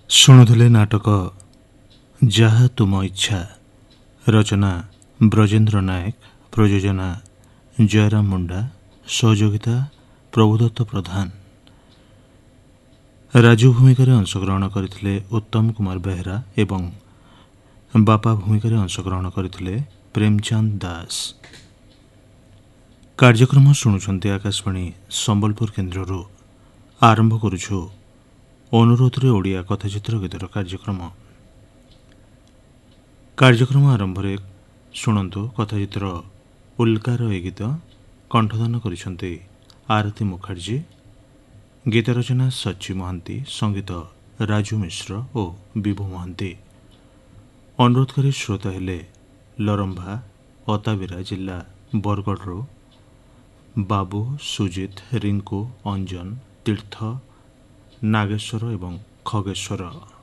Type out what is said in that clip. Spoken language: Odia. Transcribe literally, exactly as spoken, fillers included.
ଶୁଣୁଥିଲେ ନାଟକ ଯାହା ତୁମ ଇଚ୍ଛା, ରଚନା ବ୍ରଜେନ୍ଦ୍ର ନାୟକ, ପ୍ରଯୋଜନା ଜୟରାମ ମୁଣ୍ଡା, ସହଯୋଗିତା ପ୍ରଭୁଦତ୍ତ ପ୍ରଧାନ। ରାଜୁ ଭୂମିକାରେ ଅଂଶଗ୍ରହଣ କରିଥିଲେ ଉତ୍ତମ କୁମାର ବେହେରା ଏବଂ ବାପା ଭୂମିକାରେ ଅଂଶଗ୍ରହଣ କରିଥିଲେ ପ୍ରେମଚାନ୍ଦ ଦାସ। କାର୍ଯ୍ୟକ୍ରମ ଶୁଣୁଛନ୍ତି ଆକାଶବାଣୀ ସମ୍ବଲପୁର କେନ୍ଦ୍ରରୁ। ଆରମ୍ଭ କରୁଛୁ ଅନୁରୋଧରେ ଓଡ଼ିଆ କଥାଚିତ୍ର ଗୀତର କାର୍ଯ୍ୟକ୍ରମ। କାର୍ଯ୍ୟକ୍ରମ ଆରମ୍ଭରେ ଶୁଣନ୍ତୁ କଥାଚିତ୍ର ଉଲ୍କାର ଏ ଗୀତ। କଣ୍ଠଦାନ କରିଛନ୍ତି ଆରତୀ ମୁଖାର୍ଜୀ, ଗୀତ ରଚନା ସଚ୍ଚି ମହାନ୍ତି, ସଙ୍ଗୀତ ରାଜୁ ମିଶ୍ର ଓ ବିଭୁ ମହାନ୍ତି। ଅନୁରୋଧକାରୀ ଶ୍ରୋତା ହେଲେ ଲରମ୍ଭା, ଅତାବିରା ଜିଲ୍ଲା ବରଗଡ଼ରୁ ବାବୁ, ସୁଜିତ, ରିଙ୍କୁ, ଅଞ୍ଜନ, ତୀର୍ଥ, ନାଗେଶ୍ୱର ଏବଂ ଖଗେଶ୍ୱର।